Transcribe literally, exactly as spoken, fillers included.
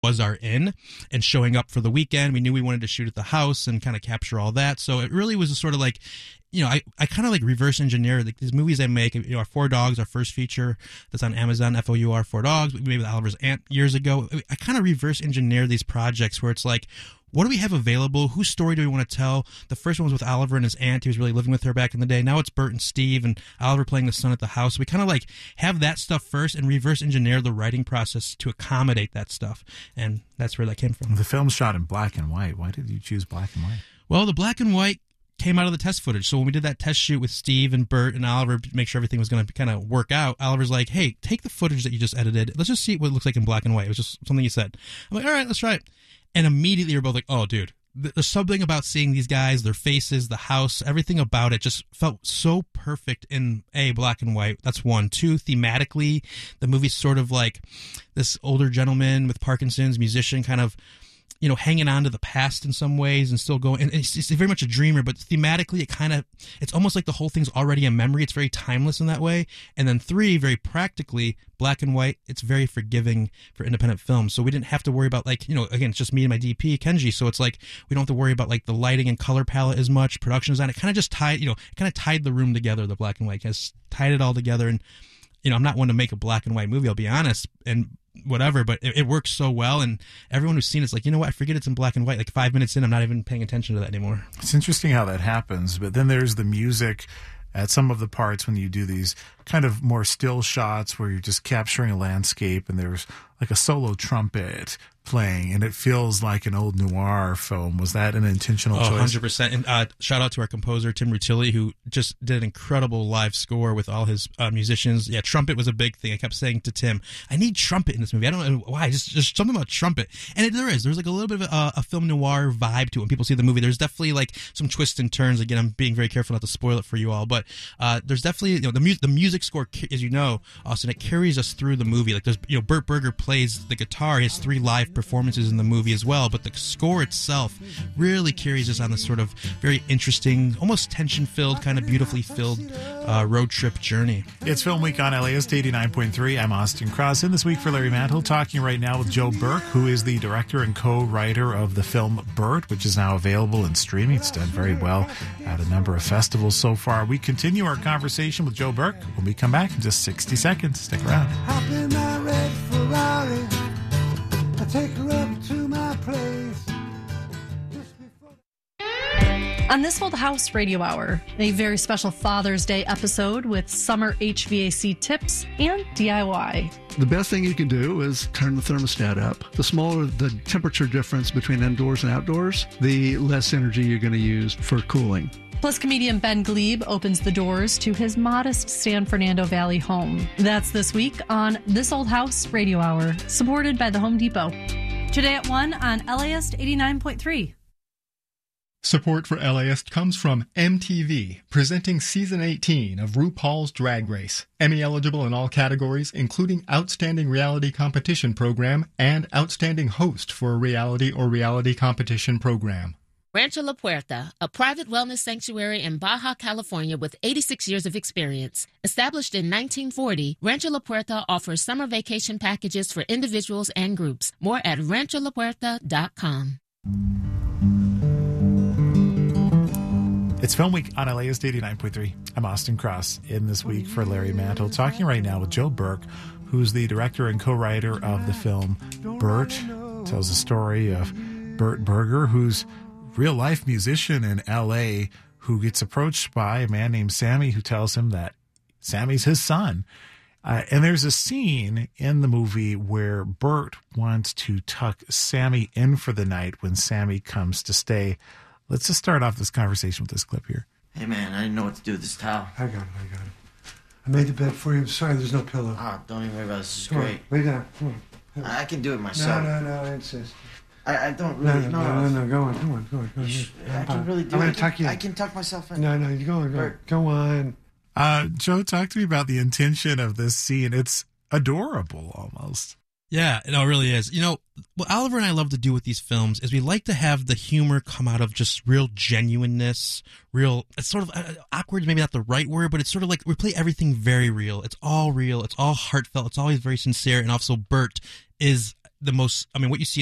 was our in, and showing up for the weekend. We knew we wanted to shoot at the house and kind of capture all that. So it really was a sort of like, you know, I, I kind of like reverse engineer like these movies I make. You know, our Four Dogs, our first feature that's on Amazon, F O U R, Four Dogs, we made with Oliver's aunt years ago. I kind of reverse engineer these projects where it's like, what do we have available? Whose story do we want to tell? The first one was with Oliver and his aunt. He was really living with her back in the day. Now it's Bert and Steve and Oliver playing the son at the house. We kind of like have that stuff first and reverse engineer the writing process to accommodate that stuff. And that's where that came from. The film's shot in black and white. Why did you choose black and white? Well, the black and white came out of the test footage. So when we did that test shoot with Steve and Bert and Oliver to make sure everything was going to kind of work out, Oliver's like, hey, take the footage that you just edited. Let's just see what it looks like in black and white. It was just something he said. I'm like, all right, let's try it. And immediately we're both like, oh, dude. There's something about seeing these guys, their faces, the house, everything about it just felt so perfect in, A, black and white. That's one. Two, thematically, the movie's sort of like this older gentleman with Parkinson's, musician, kind of, you know, hanging on to the past in some ways and still going. And it's, it's very much a dreamer, but thematically, it kind of, it's almost like the whole thing's already a memory. It's very timeless in that way. And then three, very practically, black and white, it's very forgiving for independent films. So we didn't have to worry about, like, you know, again, it's just me and my D P, Kenji. So it's like, we don't have to worry about, like, the lighting and color palette as much, production design. It kind of just tied, you know, it kind of tied the room together, the black and white. It just tied it all together. And, you know, I'm not one to make a black and white movie, I'll be honest. And, whatever, but it, it works so well, and everyone who's seen it's like, you know what, I forget it's in black and white. Like five minutes in, I'm not even paying attention to that anymore. It's interesting how that happens, but then there's the music at some of the parts when you do these kind of more still shots where you're just capturing a landscape and there's like a solo trumpet playing and it feels like an old noir film. Was that an intentional oh, choice? one hundred percent. And uh, shout out to our composer, Tim Rutilli, who just did an incredible live score with all his uh, musicians. Yeah, trumpet was a big thing. I kept saying to Tim, I need trumpet in this movie. I don't know why, just, just something about trumpet. And it, there is. There's like a little bit of a, a film noir vibe to it when people see the movie. There's definitely like some twists and turns. Again, I'm being very careful not to spoil it for you all, but uh, there's definitely, you know, the, mu- the music score, as you know, Austin, it carries us through the movie. Like there's, you know, Burt Berger plays the guitar. He has three live performances in the movie as well, but the score itself really carries us on this sort of very interesting, almost tension-filled, kind of beautifully filled uh, road trip journey. It's Film Week on L A S T eighty-nine point three. I'm Austin Cross. In this week for Larry Mantle, talking right now with Joe Burke, who is the director and co-writer of the film Bert, which is now available in streaming. It's done very well at a number of festivals so far. We continue our conversation with Joe Burke when we come back in just sixty seconds. Stick around. Hop in my red Ferrari. I take her up to my place. On This Old House Radio Hour, a very special Father's Day episode with summer H V A C tips and D I Y. The best thing you can do is turn the thermostat up. The smaller the temperature difference between indoors and outdoors, the less energy you're going to use for cooling. Plus, comedian Ben Glebe opens the doors to his modest San Fernando Valley home. That's this week on This Old House Radio Hour, supported by the Home Depot. Today at one on L A S eighty-nine point three. Support for L A S comes from M T V, presenting Season eighteen of RuPaul's Drag Race. Emmy eligible in all categories, including Outstanding Reality Competition Program and Outstanding Host for a Reality or Reality Competition Program. Rancho La Puerta, a private wellness sanctuary in Baja, California with eighty-six years of experience. Established in nineteen forty, Rancho La Puerta offers summer vacation packages for individuals and groups. More at rancho la puerta dot com. It's Film Week on L A S eighty-nine point three. I'm Austin Cross. In this week for Larry Mantle, talking right now with Joe Burke, who's the director and co-writer of the film Bert. Tells the story of Burt Berger, who's real-life musician in L A who gets approached by a man named Sammy who tells him that Sammy's his son. Uh, and there's a scene in the movie where Bert wants to tuck Sammy in for the night when Sammy comes to stay. Let's just start off this conversation with this clip here. Hey, man, I didn't know what to do with this towel. I got it, I got it. I made the bed for you. I'm sorry there's no pillow. Ah, don't even worry about it. This is Come great. on, lay down. Come on. I can do it myself. No, no, no, I insist. I, I don't No, really no, no, no, no, go on, go on, go on. Go on. I can really do I'm it. going to tuck you in. I can tuck myself in. No, no, you go on, go on. Go on. Uh, Joe, talk to me about the intention of this scene. It's adorable almost. Yeah, it all really is. You know, what Oliver and I love to do with these films is we like to have the humor come out of just real genuineness, real, it's sort of uh, awkward, maybe not the right word, but it's sort of like we play everything very real. It's all real. It's all heartfelt. It's always very sincere. And also Bert is the most. I mean, what you see